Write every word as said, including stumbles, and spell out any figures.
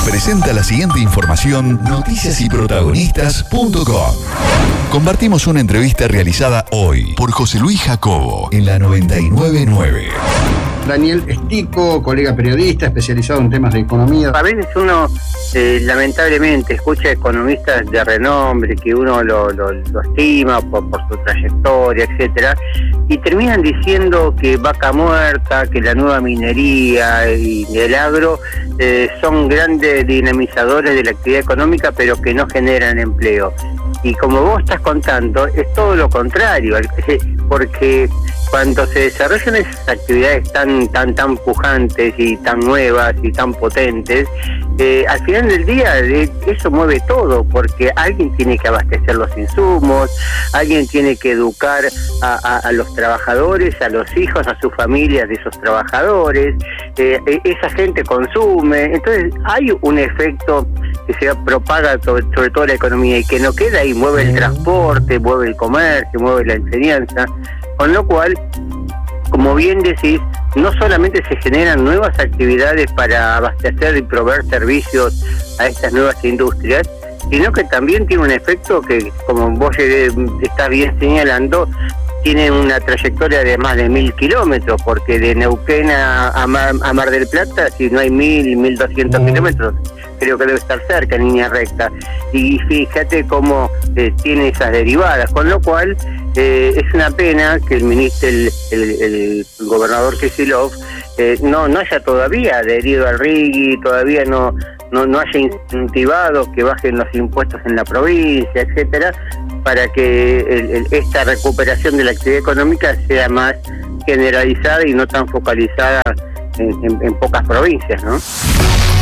presenta la siguiente información noticias y protagonistas punto com. Compartimos una entrevista realizada hoy por José Luis Jacobo en la noventa y nueve punto nueve. Daniel Estico, colega periodista especializado en temas de economía. A veces uno, eh, lamentablemente, escucha economistas de renombre, que uno lo, lo, lo estima por, por su trayectoria, etcétera, y terminan diciendo que vaca muerta, que la nueva minería y el agro eh, son grandes dinamizadores de la actividad económica, pero que no generan empleo. Y como vos estás contando, es todo lo contrario, porque cuando se desarrollan esas actividades tan tan tan pujantes y tan nuevas y tan potentes, eh, al final del día eh, eso mueve todo, porque alguien tiene que abastecer los insumos, alguien tiene que educar a, a, a los trabajadores, a los hijos, a sus familias de esos trabajadores, eh, esa gente consume, entonces hay un efecto que se propaga sobre, sobre todo la economía y que no queda ahí, mueve el transporte, mueve el comercio, mueve la enseñanza, con lo cual, como bien decís, no solamente se generan nuevas actividades para abastecer y proveer servicios a estas nuevas industrias, sino que también tiene un efecto que, como vos estás bien señalando, tiene una trayectoria de más de mil kilómetros, porque de Neuquén a, a, Mar, a Mar del Plata, si no hay mil, mil doscientos kilómetros, creo que debe estar cerca en línea recta. Y fíjate cómo eh, tiene esas derivadas, con lo cual eh, es una pena que el ministro, el, el, el gobernador Kicillof, eh, no, no haya todavía adherido al R I G I, todavía no, no, no haya incentivado que bajen los impuestos en la provincia, etcétera, para que el, el, esta recuperación de la actividad económica sea más generalizada y no tan focalizada en, en, en pocas provincias, ¿no?